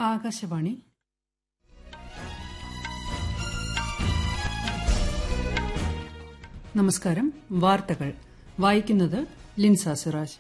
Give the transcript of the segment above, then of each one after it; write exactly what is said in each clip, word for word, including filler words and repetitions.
ആകാശവാണി. നമസ്കാരം. വാർത്തകൾ വായിക്കുന്നത് ലിൻസ സിറാജ്.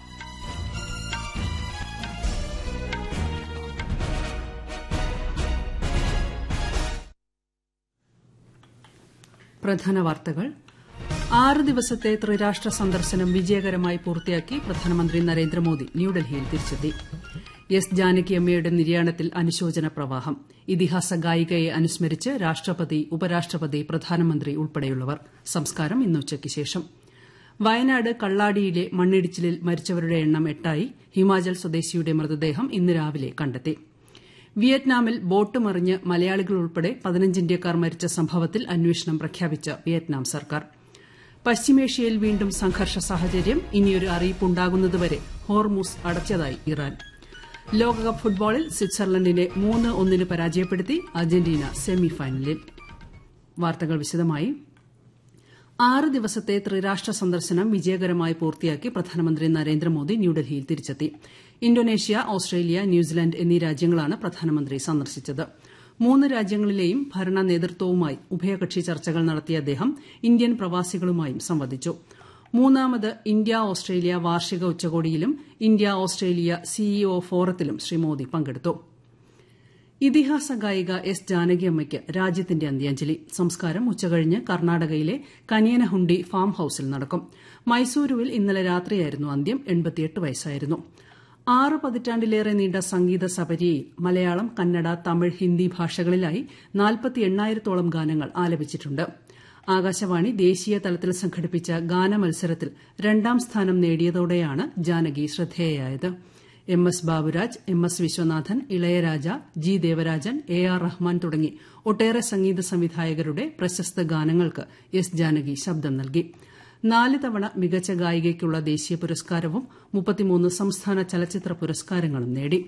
പ്രധാന വാർത്തകൾ. ആറ് ദിവസത്തെ ത്രിരാഷ്ട്ര സന്ദർശനം വിജയകരമായി പൂർത്തിയാക്കി പ്രധാനമന്ത്രി നരേന്ദ്രമോദി ന്യൂഡൽഹിയിൽ തിരിച്ചെത്തി. എസ് ജാനകിയമ്മയുടെ നിര്യാണത്തിൽ അനുശോചന പ്രവാഹം. ഇതിഹാസ ഗായികയെ അനുസ്മരിച്ച് രാഷ്ട്രപതി, ഉപരാഷ്ട്രപതി, പ്രധാനമന്ത്രി ഉൾപ്പെടെയുള്ളവർ. സംസ്കാരം ഇന്ന് ഉച്ചയ്ക്ക് ശേഷം. വയനാട് കള്ളാടിയിലെ മണ്ണിടിച്ചിലിൽ മരിച്ചവരുടെ എണ്ണം എട്ടായി. ഹിമാചൽ സ്വദേശിയുടെ മൃതദേഹം ഇന്ന് രാവിലെ കണ്ടെത്തി. വിയറ്റ്നാമിൽ ബോട്ട് മറിഞ്ഞ് മലയാളികൾ ഉൾപ്പെടെ പതിനഞ്ച് ഇന്ത്യക്കാർ മരിച്ച സംഭവത്തിൽ അന്വേഷണം പ്രഖ്യാപിച്ച വിയറ്റ്നാം സർക്കാർ. പശ്ചിമേഷ്യയിൽ വീണ്ടും സംഘർഷ സാഹചര്യം. ഇനിയൊരു അറിയിപ്പുണ്ടാകുന്നതുവരെ ഹോർമുസ് അടച്ചതായി ഇറാൻ. ലോകകപ്പ് ഫുട്ബോളിൽ സ്വിറ്റ്സർലൻഡിനെ മൂന്ന് ഒന്നിന് പരാജയപ്പെടുത്തി അർജന്റീന സെമിഫൈനലിൽ. വാർത്തകൾ വിശദമായി. ആറ് ദിവസത്തെ ത്രിരാഷ്ട്ര സന്ദർശനം വിജയകരമായി പൂർത്തിയാക്കി പ്രധാനമന്ത്രി നരേന്ദ്രമോദി ന്യൂഡൽഹിയിൽ തിരിച്ചെത്തി. ഇന്തോനേഷ്യ, ഓസ്ട്രേലിയ, ന്യൂസിലൻഡ് എന്നീ രാജ്യങ്ങളാണ് പ്രധാനമന്ത്രി സന്ദർശിച്ചത്. മൂന്ന് രാജ്യങ്ങളിലെയും ഭരണ നേതൃത്വവുമായി ഉഭയകക്ഷി ചർച്ചകൾ നടത്തിയ അദ്ദേഹം ഇന്ത്യൻ പ്രവാസികളുമായും സംവദിച്ചു. മൂന്നാമത് ഇന്ത്യ ഓസ്ട്രേലിയ വാർഷിക ഉച്ചകോടിയിലും India Australia CEO ഫോറത്തിലും Shri Modi പങ്കെടുത്തു. ഇതിഹാസ ഗായിക എസ് ജാനകിയമ്മയ്ക്ക് രാജ്യത്തിന്റെ അന്ത്യാഞ്ജലി. സംസ്കാരം ഉച്ചകഴിഞ്ഞ് കർണാടകയിലെ കനിയനഹുണ്ടി ഫാം ഹൌസിൽ നടക്കും. മൈസൂരുവിൽ ഇന്നലെ രാത്രിയായിരുന്നു അന്ത്യം. എൺപത്തിയെട്ട് വയസ്സായിരുന്നു. ആറ് പതിറ്റാണ്ടിലേറെ നീണ്ട സംഗീത സപര്യയിൽ മലയാളം, കന്നഡ, തമിഴ്, ഹിന്ദി ഭാഷകളിലായി നാൽപ്പത്തി എണ്ണായിരത്തോളം ഗാനങ്ങൾ ആലപിച്ചിട്ടുണ്ട്. ആകാശവാണി ദേശീയ തലത്തിൽ സംഘടിപ്പിച്ച ഗാനമത്സരത്തിൽ രണ്ടാം സ്ഥാനം നേടിയതോടെയാണ് Janaki ശ്രദ്ധേയയായത്. M S Baburaj, M S Viswanathan, Ilaiyaraaja, G Devarajan, A R Rahman തുടങ്ങി ഒട്ടേറെ സംഗീത സംവിധായകരുടെ പ്രശസ്ത ഗാനങ്ങൾക്ക് എസ് ജാനകി ശബ്ദം നൽകി. നാല് തവണ മികച്ച ഗായികയ്ക്കുള്ള ദേശീയ പുരസ്കാരവും മുപ്പത്തിമൂന്ന് സംസ്ഥാന ചലച്ചിത്ര പുരസ്കാരങ്ങളും നേടി.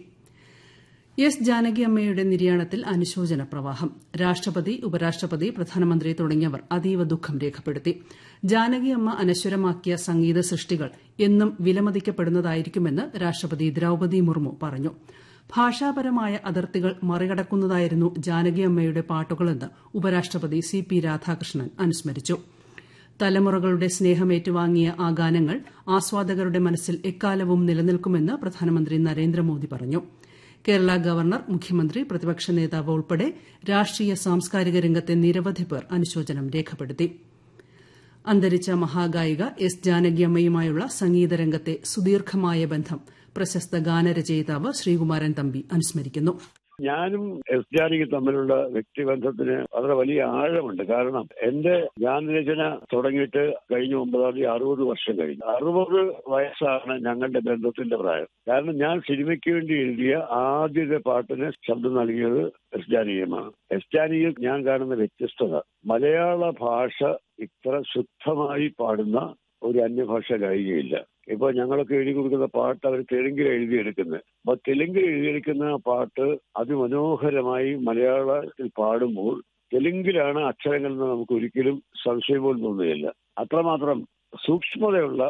എസ് ജാനകിയമ്മയുടെ നിര്യാണത്തിൽ അനുശോചന പ്രവാഹം. രാഷ്ട്രപതി, ഉപരാഷ്ട്രപതി, പ്രധാനമന്ത്രി തുടങ്ങിയവർ അതീവ ദുഃഖം രേഖപ്പെടുത്തി. ജാനകിയമ്മ അനശ്വരമാക്കിയ സംഗീത സൃഷ്ടികൾ എന്നും വിലമതിക്കപ്പെടുന്നതായിരിക്കുമെന്ന് രാഷ്ട്രപതി ദ്രൌപദി മുർമു പറഞ്ഞു. ഭാഷാപരമായ അതിർത്തികൾ മറികടക്കുന്നതായിരുന്നു ജാനകിയമ്മയുടെ പാട്ടുകളെന്ന് ഉപരാഷ്ട്രപതി സി പി രാധാകൃഷ്ണൻ അനുസ്മരിച്ചു. തലമുറകളുടെ സ്നേഹം ഏറ്റുവാങ്ങിയ ആ ഗാനങ്ങൾ ആസ്വാദകരുടെ മനസ്സിൽ എക്കാലവും നിലനിൽക്കുമെന്ന് പ്രധാനമന്ത്രി നരേന്ദ്രമോദി പറഞ്ഞു. കേരള ഗവർണർ, മുഖ്യമന്ത്രി, പ്രതിപക്ഷ നേതാവ് ഉൾപ്പെടെ രാഷ്ട്രീയ സാംസ്കാരിക രംഗത്തെ നിരവധി പേർ അനുശോചനം രേഖപ്പെടുത്തി. അന്തരിച്ച മഹാഗായിക എസ് ജാനകിയമ്മയുമായുള്ള സംഗീതരംഗത്തെ സുദീർഘമായ ബന്ധം പ്രശസ്ത ഗാനരചയിതാവ് ശ്രീകുമാരൻ തമ്പി അനുസ്മരിക്കുന്നു. ഞാനും എസ് ജാനകി തമ്മിലുള്ള വ്യക്തിബന്ധത്തിന് വളരെ വലിയ ആഴമുണ്ട്. കാരണം എന്റെ ഗാനരചന തുടങ്ങിയിട്ട് കഴിഞ്ഞ ഒമ്പതാം തീയതി അറുപത് വർഷം കഴിഞ്ഞു. അറുപത് വയസ്സാണ് ഞങ്ങളുടെ ബന്ധത്തിന്റെ പ്രായം. കാരണം ഞാൻ സിനിമയ്ക്ക് വേണ്ടി എഴുതിയ ആദ്യത്തെ പാട്ടിന് ശബ്ദം നൽകിയത് എസ് ജാനകിയമാണ്. എസ് ജാനകിയിൽ ഞാൻ കാണുന്ന വ്യത്യസ്തത, മലയാള ഭാഷ ഇത്ര ശുദ്ധമായി പാടുന്ന ഒരു അന്യഭാഷ ഗായികയില്ല. ഇപ്പൊ ഞങ്ങളൊക്കെ എഴുതി കൊടുക്കുന്ന പാട്ട് അവർ തെലുങ്കിൽ എഴുതിയെടുക്കുന്നത്. അപ്പൊ തെലുങ്കിൽ എഴുതിയെടുക്കുന്ന പാട്ട് അതിമനോഹരമായി മലയാളത്തിൽ പാടുമ്പോൾ തെലുങ്കിലാണ് അക്ഷരങ്ങൾ എന്ന് നമുക്ക് ഒരിക്കലും സംശയം പോലും തോന്നുകയില്ല. അത്രമാത്രം സൂക്ഷ്മതയുള്ള